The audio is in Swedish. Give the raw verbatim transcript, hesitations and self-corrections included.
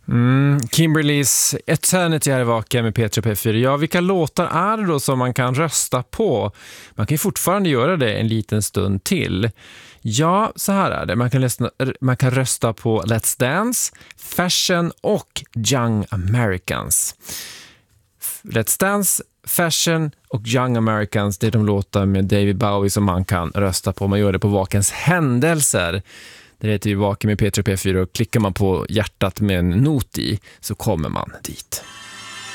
Mm, Kimberlys Eternity är vaken med P tre P fyra. Ja, vilka låtar är det då som man kan rösta på? Man kan ju fortfarande göra det en liten stund till. Ja, så här är det. Man kan, rösta, man kan rösta på Let's Dance, Fashion och Young Americans. Let's Dance, Fashion och Young Americans, det är de låtar med David Bowie som man kan rösta på. Man gör det på Vakens händelser. Det heter ju Vaken med P tre P fyra och klickar man på hjärtat med en not i så kommer man dit.